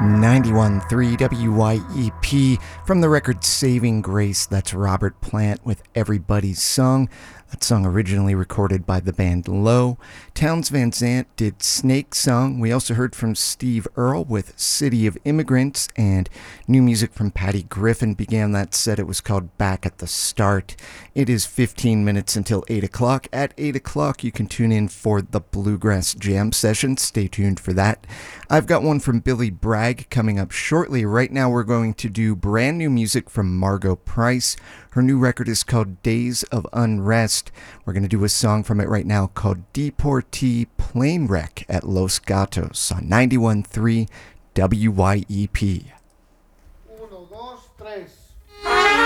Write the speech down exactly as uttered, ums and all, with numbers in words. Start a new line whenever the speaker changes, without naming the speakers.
ninety-one point three W Y E P from the record Saving Grace. That's Robert Plant with Everybody's Song. That song originally recorded by the band Low. Townes Van Zandt did Snake Song. We also heard from Steve Earle with City of Immigrants, and new music from Patty Griffin began that set. It was called Back at the Start. It is fifteen minutes until eight o'clock. At eight o'clock, you can tune in for the Bluegrass Jam session. Stay tuned for that. I've got one from Billy Bragg coming up shortly. Right now, we're going to do brand new music from Margo Price. Her new record is called Days of Unrest. We're going to do a song from it right now called Deportee Plane Wreck at Los Gatos on ninety-one point three W Y E P.